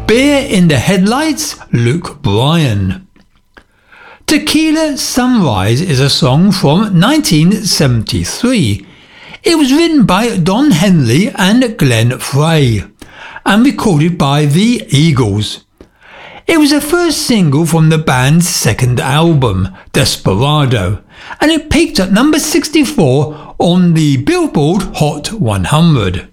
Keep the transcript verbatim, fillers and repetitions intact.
Beer in the Headlights, Luke Bryan. Tequila Sunrise is a song from nineteen seventy-three. It was written by Don Henley and Glenn Frey and recorded by the Eagles. It was the first single from the band's second album, Desperado, and it peaked at number sixty-four on the Billboard Hot one hundred.